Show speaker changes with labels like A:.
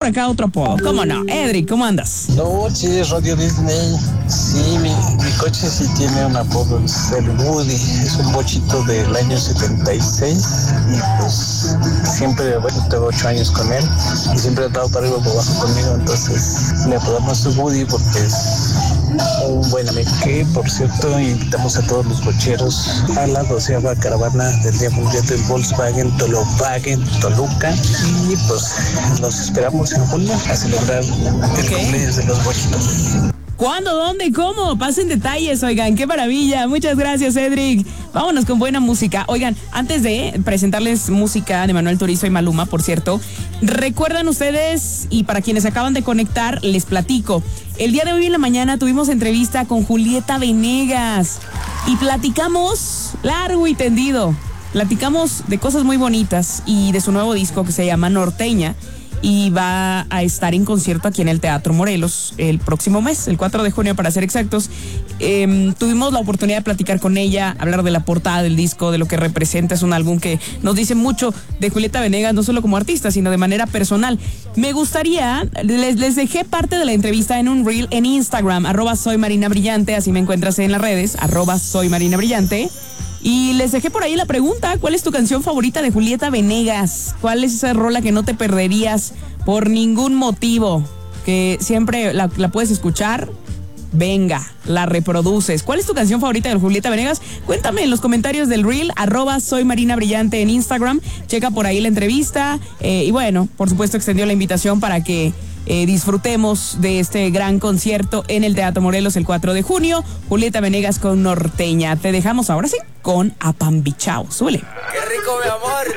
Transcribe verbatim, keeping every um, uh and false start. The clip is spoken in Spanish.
A: acá otro apodo. ¿Cómo no? Edric, ¿cómo andas?
B: No, sí, Radio Disney. Sí, mi, mi coche sí tiene un apodo, es el Woody. Es un bochito del año setenta y seis. Y pues siempre, bueno, tengo ocho años con él. Y siempre ha estado para arriba y para abajo conmigo. Entonces le apodamos Woody porque es un buen amigo. Que, por cierto, invitamos a todos los bocheros a la doceava caravana del Día Mundial del Volkswagen Tolovagen Toluca. Y pues los esperamos en julio a celebrar el
A: Okay.
B: cumpleaños de los bochitos.
A: ¿Cuándo? ¿Dónde? ¿Cómo? Pasen detalles, oigan, qué maravilla. Muchas gracias, Edric. Vámonos con buena música. Oigan, antes de presentarles música de Manuel Turizo y Maluma, por cierto, recuerdan ustedes, y para quienes acaban de conectar, les platico. El día de hoy en la mañana tuvimos entrevista con Julieta Venegas y platicamos largo y tendido. Platicamos de cosas muy bonitas y de su nuevo disco que se llama Norteña. Y va a estar en concierto aquí en el Teatro Morelos el próximo mes, el cuatro de junio para ser exactos. Eh, tuvimos la oportunidad de platicar con ella, hablar de la portada del disco, de lo que representa. Es un álbum que nos dice mucho de Julieta Venegas, no solo como artista, sino de manera personal. Me gustaría, les, les dejé parte de la entrevista en un reel en Instagram, arroba soy Marina Brillante, así me encuentras en las redes, arroba soy Marina Brillante. Y les dejé por ahí la pregunta, ¿cuál es tu canción favorita de Julieta Venegas? ¿Cuál es esa rola que no te perderías por ningún motivo? Que siempre la, la puedes escuchar, venga, la reproduces. ¿Cuál es tu canción favorita de Julieta Venegas? Cuéntame en los comentarios del reel, arroba soy Marina Brillante en Instagram. Checa por ahí la entrevista. Eh, y bueno, por supuesto extendió la invitación para que Eh, disfrutemos de este gran concierto en el Teatro Morelos el cuatro de junio. Julieta Venegas con Norteña. Te dejamos ahora sí con Apambichao. Súbele.
C: ¡Qué rico, mi amor!